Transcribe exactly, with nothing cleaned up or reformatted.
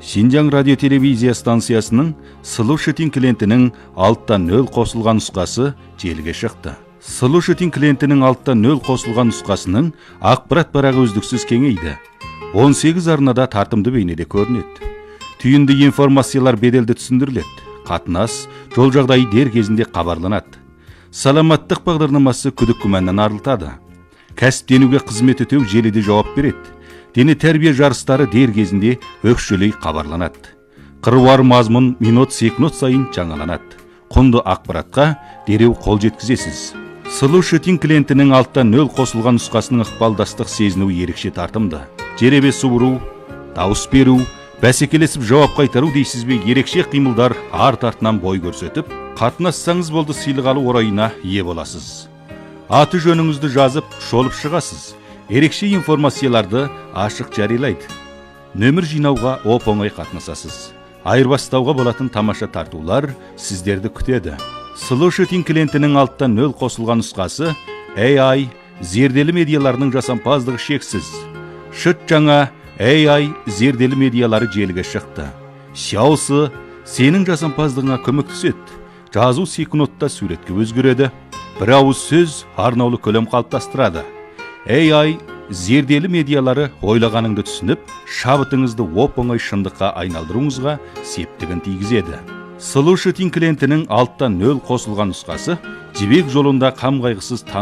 Шинжаң радио телевизия станциясының Solution клиентінің алттан нөл қосылған нұсқасы желіге шықты. Solution клиентінің алттан нөл қосылған нұсқасының ақпарат барағы үздіксіз кеңейді. он сегіз арнада тартымды бейнеде көрінеді. Түйінді информациялар беделді түсіндіріледі. Қатынас, жол жағдайы дер кезінде хабарланады. Саламаттық бағдарламасы күдік күмәннен арылтады. Кәсіптенуге қызмет өтеу желіде жауап береді. Дене тәрбие жарыстары дер кезінде өкшелей хабарланады. Қыруар мазмұн минут секунд сайын жаңаланады. Құнды ақпаратқа дереу қол жеткізесіз. Solution клиентінің алттан нөл қосылған нұсқасының ықпалдастық сезінуі ерекше тартымды. Жеребе суыру, дауыс беру, бәсекелесіп жауап қайтару дейсіз бе, ерекше қимылдар арт артынан бой көрсетіп, қатынассаңыз болды сыйлық алу орайына ие боласыз. Аты жөніңізді жазып, шолып шығасыз. Ерекше информацияларды ашық жариялайды. Нөмір жинауға оп-оңай қатынасасыз. Айырбастауға болатын тамаша тартулар сіздерді күтеді. Solution клиентінің алттан нөл қосылған нұсқасы эй ай, зерделі медиаларының жасампаздығы шексіз. Шыт жаңа эй ай зерделі медиалары желіге шықты. Шаусы сенің жасампаздығыңа көмектеседі. Жазу секундта суретке өзгереді. Бір ауыз сөз арнаулы көлем қалыптастырады. эй ай зерделі медиалары ойлағаныңды түсініп, шабытыңызды оп-оңай шындыққа айналдыруыңызға септігін тигізеді. Solution клиентінің алттан нөл қосылған нұсқасы жібек жолында қам қайғысыз